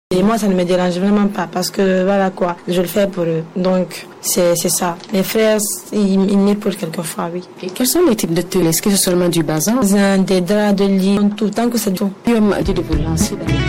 Et moi, ça ne me dérange vraiment pas parce que voilà quoi, je le fais pour eux. Donc, c'est ça. Mes frères, ils m'épaulent quelquefois, oui. Et quels sont les types de tôles? Est-ce que c'est seulement du bazin? Des draps de lit, tout, tant que c'est tout. Puis on m'a dit de vous lancer.